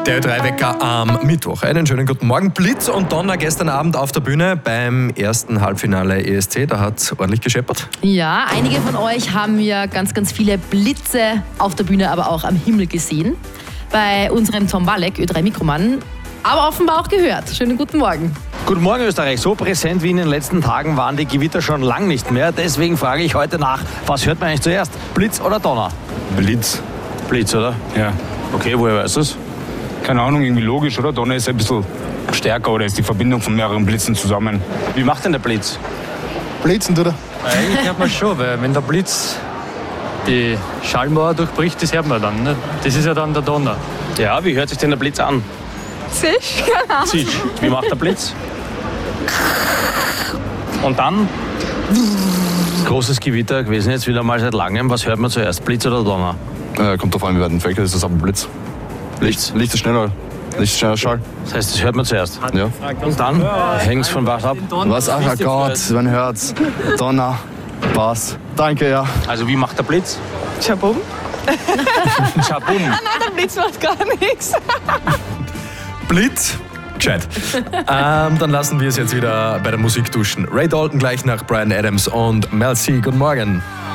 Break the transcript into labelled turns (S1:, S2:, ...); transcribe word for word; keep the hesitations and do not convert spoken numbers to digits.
S1: Der Ö drei Wecker am Mittwoch. Einen schönen guten Morgen. Blitz und Donner gestern Abend auf der Bühne beim ersten Halbfinale E S C. Da hat es ordentlich gescheppert.
S2: Ja, einige von euch haben ja ganz, ganz viele Blitze auf der Bühne, aber auch am Himmel gesehen. Bei unserem Tom Walek, Ö drei Mikromann, aber offenbar auch gehört. Schönen guten Morgen.
S3: Guten Morgen Österreich. So präsent wie in den letzten Tagen waren die Gewitter schon lang nicht mehr. Deswegen frage ich heute nach, was hört man eigentlich zuerst? Blitz oder Donner?
S4: Blitz.
S3: Blitz, oder?
S4: Ja.
S3: Okay, woher weißt du es?
S4: Keine Ahnung, irgendwie logisch, oder? Donner ist ein bisschen stärker oder ist die Verbindung von mehreren Blitzen zusammen.
S3: Wie macht denn der Blitz?
S5: Blitzen tut er.
S6: Eigentlich hört man schon, weil wenn der Blitz die Schallmauer durchbricht, das hört man dann. Ne? Das ist ja dann der Donner.
S3: Ja, wie hört sich denn der Blitz an?
S7: Zisch, genau.
S3: Zisch. Wie macht der Blitz? Und dann? Großes Gewitter gewesen, jetzt wieder mal seit langem. Was hört man zuerst, Blitz oder Donner?
S5: Äh, kommt drauf an, wie weit entfernt ist das aber Blitz. Licht, Licht ist schneller. Licht ist schneller Schall.
S3: Das heißt, das hört man zuerst.
S5: Ja.
S3: Und dann hängt es von was ab?
S5: Was? Ach Gott, man hört's. Donner. Passt. Danke, ja.
S3: Also wie macht der Blitz?
S7: Schabum.
S3: Schabum.
S7: Nein, der Blitz macht gar nichts.
S1: Blitz? Gescheit. ähm, dann lassen wir es jetzt wieder bei der Musik duschen. Ray Dalton gleich nach Bryan Adams und Mel C. Guten Morgen.